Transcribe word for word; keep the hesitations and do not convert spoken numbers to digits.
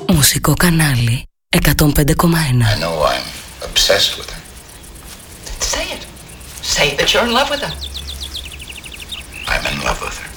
Μουσικό κανάλι εκατόν πέντε κόμμα ένα. I know I'm obsessed with her. Say it. Say that you're in love with her. I'm in love with her.